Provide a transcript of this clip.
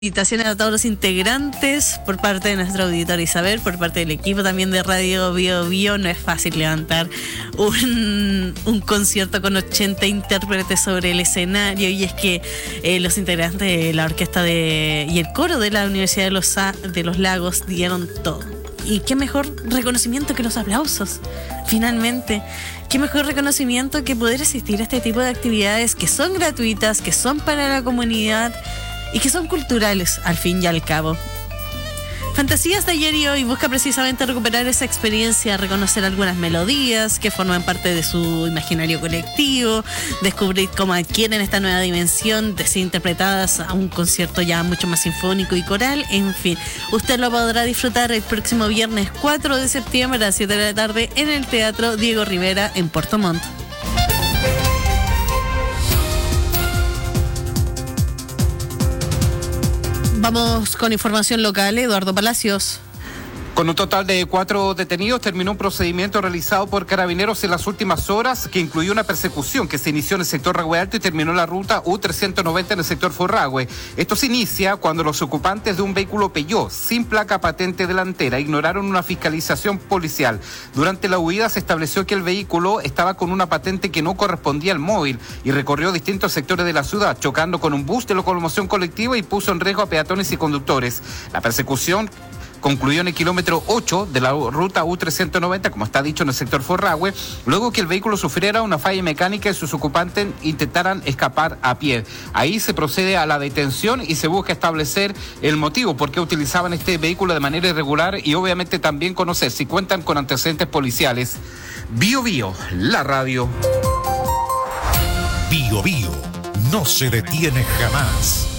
Felicitaciones a todos los integrantes por parte de nuestro auditor Isabel, por parte del equipo también de Radio Bio Bio. No es fácil levantar un concierto con 80 intérpretes sobre el escenario, y es que los integrantes de la orquesta y el coro de la Universidad de los Lagos dieron todo. Y qué mejor reconocimiento que los aplausos, finalmente. Qué mejor reconocimiento que poder asistir a este tipo de actividades que son gratuitas, que son para la comunidad y que son culturales al fin y al cabo. Fantasías de ayer y hoy busca precisamente recuperar esa experiencia, reconocer algunas melodías que forman parte de su imaginario colectivo, descubrir cómo adquieren esta nueva dimensión de ser interpretadas a un concierto ya mucho más sinfónico y coral. En fin, usted lo podrá disfrutar el próximo viernes 4 de septiembre a las 7 de la tarde en el Teatro Diego Rivera en Puerto Montt. Vamos con información local, Eduardo Palacios. Con un total de 4 detenidos, terminó un procedimiento realizado por Carabineros en las últimas horas que incluyó una persecución que se inició en el sector Rahue Alto y terminó en la ruta U390 en el sector Forrahue. Esto se inicia cuando los ocupantes de un vehículo Peugeot sin placa patente delantera ignoraron una fiscalización policial. Durante la huida se estableció que el vehículo estaba con una patente que no correspondía al móvil y recorrió distintos sectores de la ciudad, chocando con un bus de locomoción colectiva y puso en riesgo a peatones y conductores. La persecución concluyó en el kilómetro 8 de la ruta U390, como está dicho, en el sector Forrahue, luego que el vehículo sufriera una falla mecánica y sus ocupantes intentaran escapar a pie. Ahí se procede a la detención y se busca establecer el motivo por qué utilizaban este vehículo de manera irregular y obviamente también conocer si cuentan con antecedentes policiales. Bio Bio, la radio. Bio Bio, no se detiene jamás.